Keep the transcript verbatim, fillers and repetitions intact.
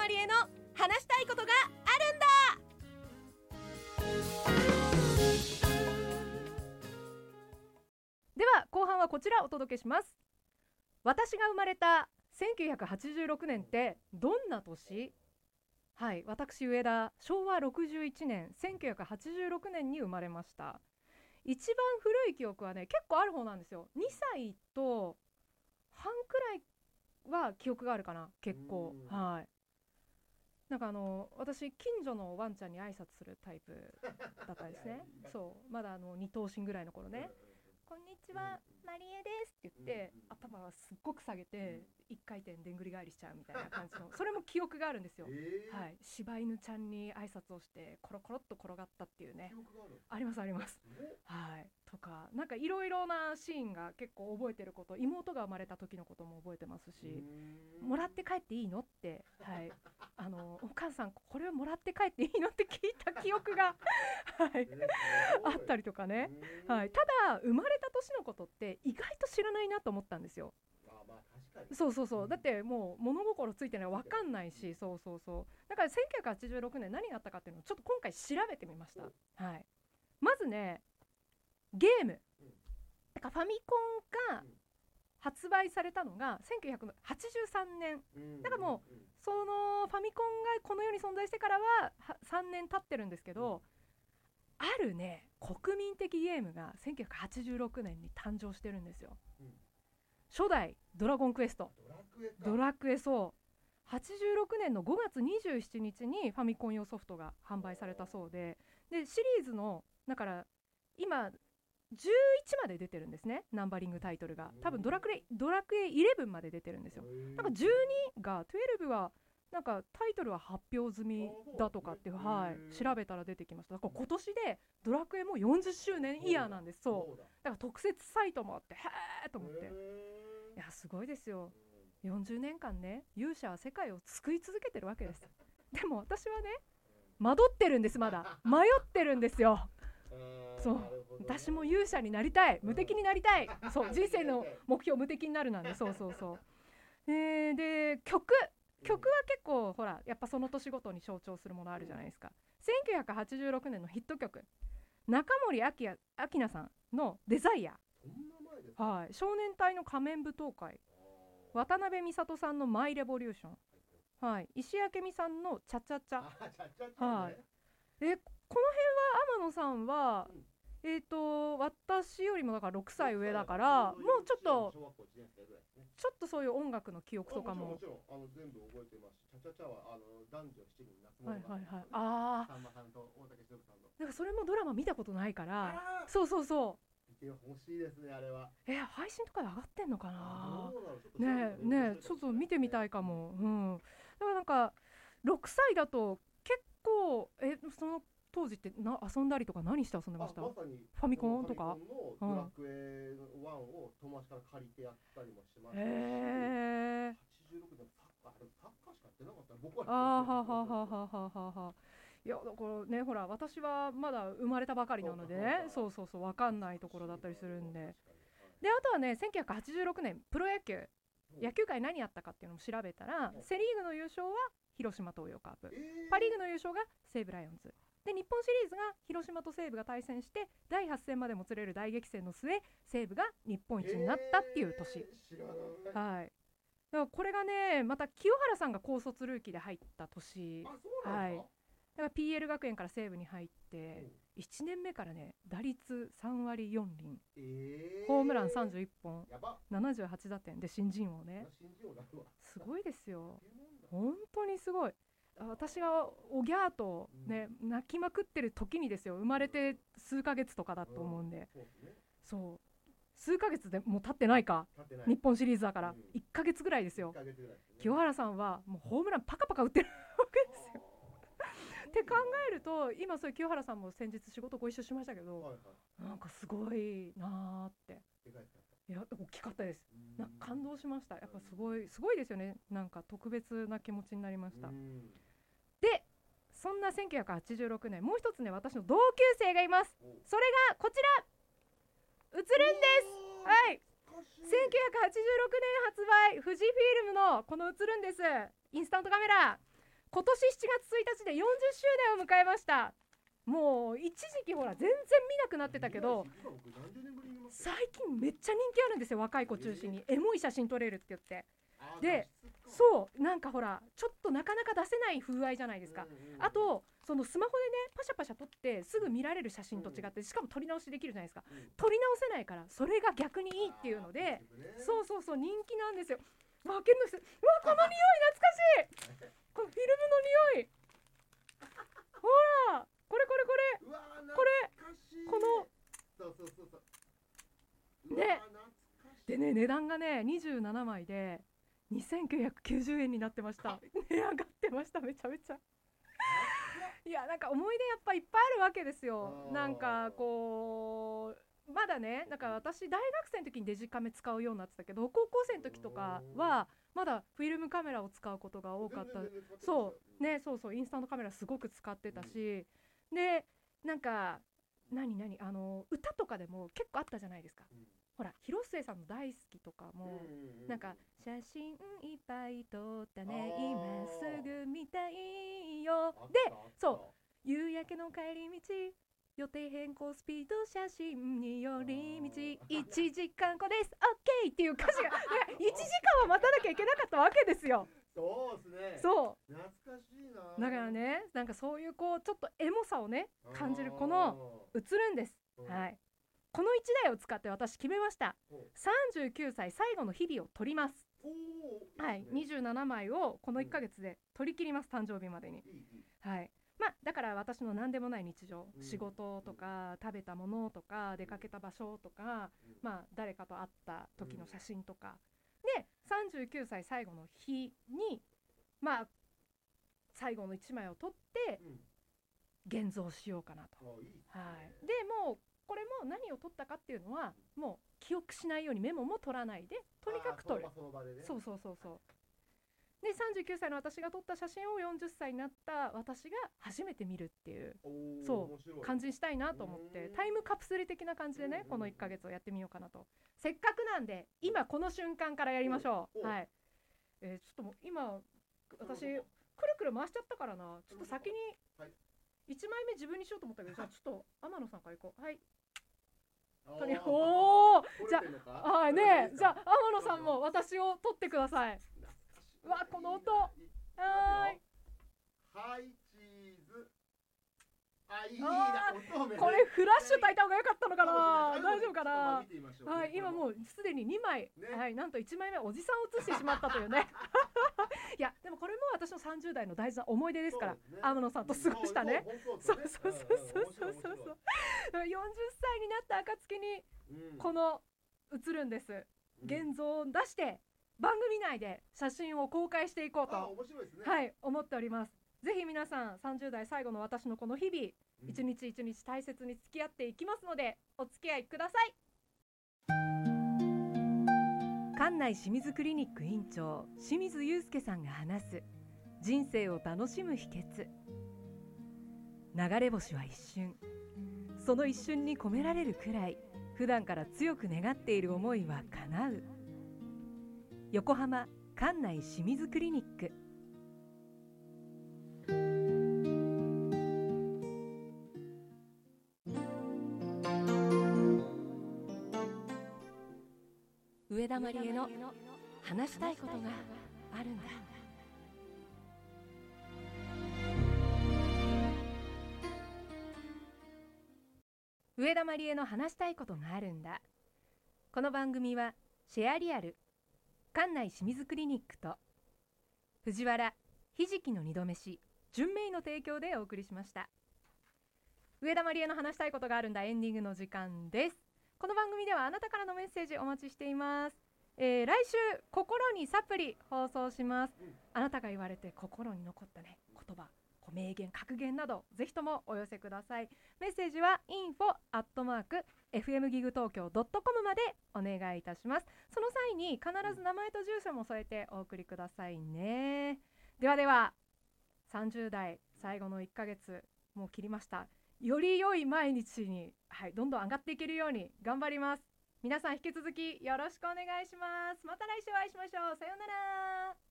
まりえの話したいことがあるんだ。では後半はこちらお届けします。私が生まれたせんきゅうひゃくはちじゅうろくねんってどんな年？はい、私上田、しょうわろくじゅういちねんせんきゅうひゃくはちじゅうろくねんに生まれました。一番古い記憶はね結構ある方なんですよ。にさいと半くらいは記憶があるかな、結構。はい、なんかあの私近所のワンちゃんに挨拶するタイプだったですね。そうまだあのに頭身ぐらいの頃ね、こんにちは、マリエですって言って、頭はすっごく下げて一回転でんぐり返りしちゃうみたいな感じのそれも記憶があるんですよ、えーはい、柴犬ちゃんに挨拶をしてコロコロっと転がったっていうね。あ, ありますあります、はい、とかなんかいろいろなシーンが結構覚えてること、妹が生まれた時のことも覚えてますし、もらって帰っていいのって、はい、あのお母さんこれをもらって帰っていいのって聞いた記憶が、はい、あったりとかね、はい、ただ生まれた年のことって意外と知らないなと思ったんですよ。あまあ確かにそうそうそう、だってもう物心ついてない分かんないし、そうそうそうだからせんきゅうひゃくはちじゅうろくねん何があったかっていうのをちょっと今回調べてみました、はい、まずねゲームだからファミコンが発売されたのがせんきゅうひゃくはちじゅうさんねんだからもうそのファミコンがこの世に存在してからはさんねん経ってるんですけど、あるね国民的ゲームがせんきゅうひゃくはちじゅうろくねんに誕生してるんですよ、うん、初代ドラゴンクエスト。ドラクエか。ドラクエ、そうはちじゅうろくねんのごがつにじゅうしちにちにファミコン用ソフトが販売されたそうで、でシリーズのだから今じゅういちまで出てるんですね、ナンバリングタイトルが。多分ドラクエドラクエじゅういちまで出てるんですよ。なんかじゅうにがじゅうにはなんかタイトルは発表済みだとかって、はい、調べたら出てきました。だから今年でドラクエもよんじゅっしゅうねんイヤーなんです。そうだから特設サイトもあって、へーと思って、いやすごいですよ。よんじゅうねんかんね勇者は世界を救い続けてるわけです。でも私はね惑ってるんです、まだ迷ってるんですよ。そう、私も勇者になりたい、無敵になりたい、そう人生の目標無敵になるなんで、そうそうそう、えー、で曲曲は結構ほらやっぱその年ごとに象徴するものあるじゃないですか。せんきゅうひゃくはちじゅうろくねんのヒット曲、中森明菜さんのデザイア、はい、少年隊の仮面舞踏会、渡辺美里さんのマイレボリューション、はい、石明美さんのチャチャチャ、はい、えこの辺は天野さんは、うんえーと私よりもだからろくさい上だから、もうちょっとちょっとそういう音楽の記憶とかももちろんもちろんあの全部覚えてます。チャチャチャはあの男女しちにん夏物語、 はいはいはい、ああ、 さんまさんと大竹しのぶさんの。 なんかそれもドラマ見たことないから、そうそうそう、 見てほしいですねあれは。 えー、配信とかで上がってんのかな。 ねえねえちょっと見てみたいかも、うん、だからなんかろくさいだと結構えその当時ってな遊んだりとか何して遊んでました？ まさにファミコンとかドラクエワンを友達から借りてやったりもしましたし、 へー、はちじゅうろくねんサッカー、サッカーしかやってなかったら僕は。 あーははははははは。いやだからねほら私はまだ生まれたばかりなのでね、そうそうそう分かんないところだったりするんで、であとはねせんきゅうひゃくはちじゅうろくねんプロ野球野球界何やったかっていうのも調べたら、セリーグの優勝は広島東洋カープ、パリーグの優勝が西武ライオンズで、日本シリーズが広島と西武が対戦してだいはち戦までもつれる大激戦の末、西武が日本一になったっていう年、はい、だからこれがねまた清原さんが高卒ルーキーで入った年、はい、だから ピーエル 学園から西武に入っていちねんめからね打率さんわりよんりん、えー、ホームランさんじゅういっぽん、ななじゅうはちだてんで新人王ね、すごいですよ、本当にすごい。私がおぎゃーと、ね、うん、泣きまくってる時にですよ、生まれて数ヶ月とかだと思うんで、うん、そう数ヶ月でもう経ってないか、日本シリーズだから、うん、いっかげつぐらいですよ。ね、清原さんはもうホームランパカパカ打ってるわけですよって考えると今そういう清原さんも先日仕事ご一緒しましたけど、はいはい、なんかすごいなーって、いや大きかったです。なんか感動しました。やっぱすごいすごいですよね。なんか特別な気持ちになりました。でそんなせんきゅうひゃくはちじゅうろくねんもう一つね私の同級生がいます。それがこちら映るんです。はい、せんきゅうひゃくはちじゅうろくねん発売富士フィルムのこの映るんですインスタントカメラ、 今年しちがつついたちでよんじゅっしゅうねんを迎えました。もう一時期ほら全然見なくなってたけど、最近めっちゃ人気あるんですよ、若い子中心に。エモい写真撮れるって言って。で、そうなんかほらちょっとなかなか出せない風合いじゃないですか。あとそのスマホでねパシャパシャ撮ってすぐ見られる写真と違って、しかも撮り直しできるじゃないですか。撮り直せないからそれが逆にいいっていうので、そうそうそう人気なんですよ。わけんのす、うわこの匂い懐かしい。このフィルムの匂い。ほらこれこれこれこれこのねでね、値段がねにじゅうななまいでにせんきゅうひゃくきゅうじゅうえんになってました。値上がってました、めちゃめちゃ。いやなんか思い出やっぱいっぱいあるわけですよ。なんかこうまだね、なんか私大学生の時にデジカメ使うようになってたけど、高校生の時とかはまだフィルムカメラを使うことが多かった。そうね、そうそうインスタントカメラすごく使ってたし、でなんか何何あの歌とかでも結構あったじゃないですか。ほら広末さんの大好きとかも、なんか写真いっぱい撮ったね今すぐ見たいよで、そう夕焼けの帰り道予定変更スピード写真に寄り道いちじかんごです OK っていう歌詞がいちじかんは待たなきゃいけなかったわけですよ。 そうですね。 そう懐かしいな。 だからね、なんかそういうこうちょっとエモさをね感じるこの映るんです。はい、このいちだいを使って私決めました。さんじゅうきゅうさい最後の日々を撮ります。はい、にじゅうななまいをこのいっかげつで撮り切ります、誕生日までに。はい、まあだから私の何でもない日常、仕事とか食べたものとか出かけた場所とか、まあ誰かと会った時の写真とかで、さんじゅうきゅうさい最後の日にまあ最後のいちまいを撮って現像しようかなと。はい、でもうこれも何を撮ったかっていうのはもう記憶しないようにメモも取らないで、とにかく撮る。そうそうそうそう。でさんじゅうきゅうさいの私が撮った写真をよんじゅっさいになった私が初めて見るっていう、そう感じにしたいなと思って、タイムカプセル的な感じでね、このいっかげつをやってみようかなと。せっかくなんで今この瞬間からやりましょう。はい、えー、ちょっともう今私くるくる回しちゃったからな、ちょっと先にいちまいめ自分にしようと思ったけど、じゃあちょっと天野さんからいこう。はい、おお、じゃあはいね、じゃあ天野さんも私を撮ってください。うわこの音、はーいはいチーズ。あ、いいな。 これフラッシュ焚いた方が良かったのかな、大丈夫かな。はい、今もうすでににまい、はい、なんといちまいめおじさんを写してしまったというねいやでもこれも私のさんじゅうだいの大事な思い出ですから、天野さんと過ごしたね。そうそうそうそうそうそうよんじゅっさいになった暁にこの写るんです。現像を出して番組内で写真を公開していこうと、はい、思っております。ぜひ皆さんさんじゅうだい最後の私のこの日々、一日一日大切に付き合っていきますのでお付き合いください。館内清水クリニック院長清水祐介さんが話す人生を楽しむ秘訣。流れ星は一瞬、その一瞬に込められるくらい普段から強く願っている思いは叶う。横浜関内清水クリニック。上田まりえの話したいことがあるんだ。上田まりえの話したいことがあるんだ。この番組はシェアリアル関内清水クリニックと藤原ひじきの二度飯純明の提供でお送りしました。上田まりえの話したいことがあるんだエンディングの時間です。この番組ではあなたからのメッセージお待ちしています。えー、来週心にサプリ放送します。あなたが言われて心に残ったね言葉、名言格言などぜひともお寄せください。メッセージは インフォ アットマーク エフエム ギグ東京 ドットコム までお願いいたします。その際に必ず名前と住所も添えてお送りくださいね。ではではさんじゅうだい最後のいっかげつもう切りました。より良い毎日に、はい、どんどん上がっていけるように頑張ります。皆さん引き続きよろしくお願いします。また来週お会いしましょう。さようなら。